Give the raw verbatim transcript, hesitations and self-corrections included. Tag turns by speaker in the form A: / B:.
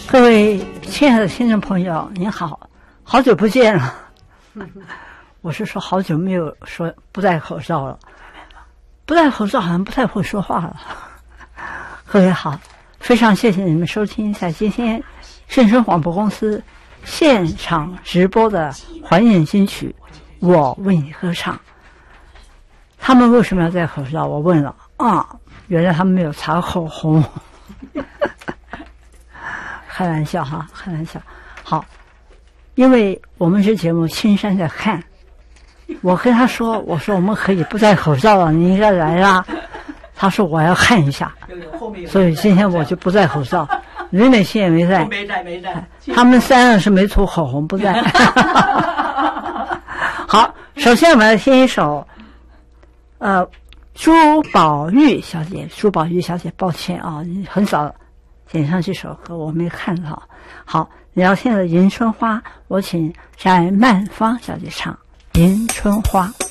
A: 各位亲爱的听众朋友，您好，好久不见了。我是说好久没有说不戴口罩了，不戴口罩好像不太会说话了。各位好，非常谢谢你们收听在今天正声广播公司现场直播的怀念金曲《我为你歌唱》。他们为什么要戴口罩？我问了啊，原来他们没有擦口红。开玩笑哈，开玩笑。好，因为我们这节目青山在看，我跟他说，我说我们可以不戴口罩了，你应该来啦。他说我要看一下，所以今天我就不戴口罩。吕美琴也没戴，
B: 没戴没戴。
A: 他们三个是没涂口红，不戴。好，首先我们来听一首，呃，朱宝玉小姐，朱宝玉小姐，抱歉啊，你很早点上这首歌，我没看到。好，聊天的迎春花，我请翟曼芳小姐唱《迎春花》。